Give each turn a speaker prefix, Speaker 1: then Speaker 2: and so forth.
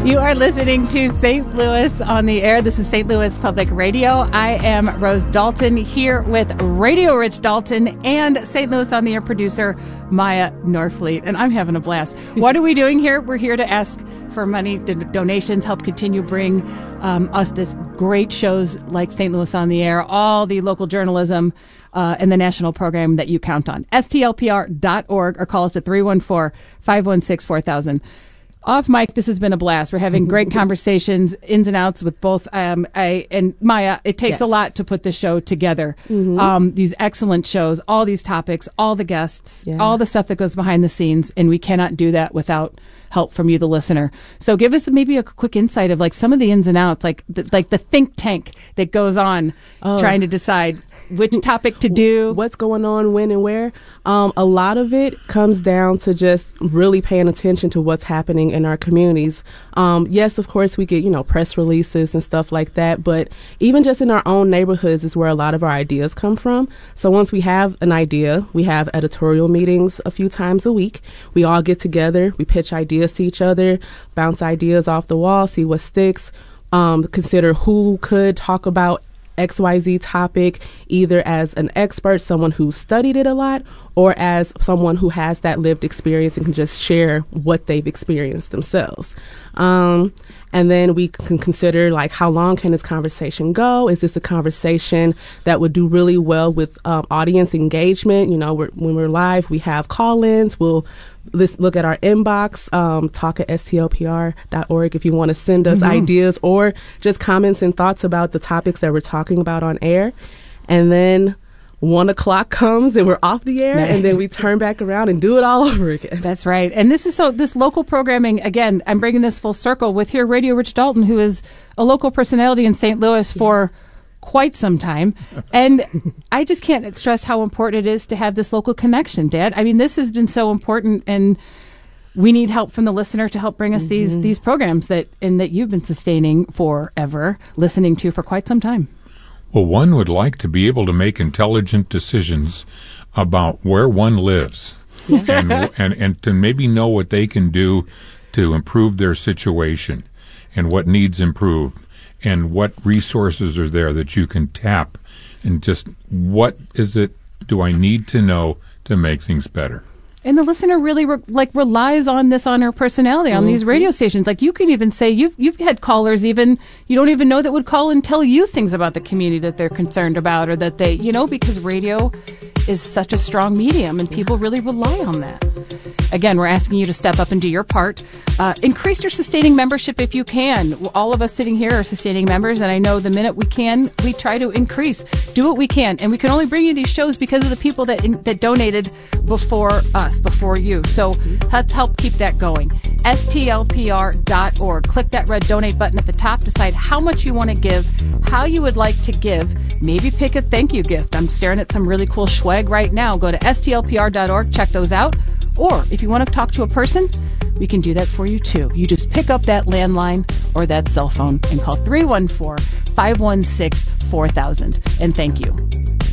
Speaker 1: You are listening to St. Louis on the Air. This is St. Louis Public Radio. I am Rose Dalton here with Radio Rich Dalton and St. Louis on the Air producer Maya Norfleet. And I'm having a blast. What are we doing here? We're here to ask for money, donations, help continue bring us this great shows like St. Louis on the Air, all the local journalism, and the national program that you count on. STLPR.org or call us at 314-516-4000. Off mic, this has been a blast. We're having great conversations, ins and outs with both I and Maya. It takes a lot to put this show together. These excellent shows, all these topics, all the guests, all the stuff that goes behind the scenes, and we cannot do that without help from you, the listener. So give us maybe a quick insight of like some of the ins and outs, like the think tank that goes on trying to decide which topic to do,
Speaker 2: what's going on, when and where. A lot of it comes down to just really paying attention to what's happening in our communities. Yes, of course, we get, press releases and stuff like that, but even just in our own neighborhoods is where a lot of our ideas come from. So once we have an idea, we have editorial meetings a few times a week. We all get together, we pitch ideas to each other, bounce ideas off the wall, see what sticks, consider who could talk about XYZ topic, either as an expert, someone who studied it a lot, or as someone who has that lived experience and can just share what they've experienced themselves. And then we can consider, like, how long can this conversation go? Is this a conversation that would do really well with audience engagement? When we're live, we have call-ins. We'll look at our inbox, talk at stlpr.org if you want to send us ideas or just comments and thoughts about the topics that we're talking about on air. And then 1 o'clock comes and we're off the air, and then we turn back around and do it all over again.
Speaker 1: That's right. And this local programming, again, I'm bringing this full circle with here Radio Rich Dalton, who is a local personality in St. Louis for quite some time. And I just can't stress how important it is to have this local connection, Dad. I mean, this has been so important, and we need help from the listener to help bring us these programs that you've been sustaining forever, listening to for quite some time.
Speaker 3: Well, one would like to be able to make intelligent decisions about where one lives and to maybe know what they can do to improve their situation and what needs improved and what resources are there that you can tap, and just what is it do I need to know to make things better.
Speaker 1: And the listener really relies on this, on her personality, on these radio stations. Like, you can even say you've had callers even you don't even know that would call and tell you things about the community that they're concerned about, or that they, because radio is such a strong medium and people really rely on that. Again, we're asking you to step up and do your part. Increase your sustaining membership if you can. All of us sitting here are sustaining members, and I know the minute we can, we try to increase. Do what we can. And we can only bring you these shows because of the people that donated before us, before you. So let's help keep that going. STLPR.org. Click that red donate button at the top. Decide how much you want to give, how you would like to give. Maybe pick a thank you gift. I'm staring at some really cool swag right now. Go to STLPR.org. Check those out. Or if you want to talk to a person, we can do that for you too. You just pick up that landline or that cell phone and call 314-516-4000. And thank you.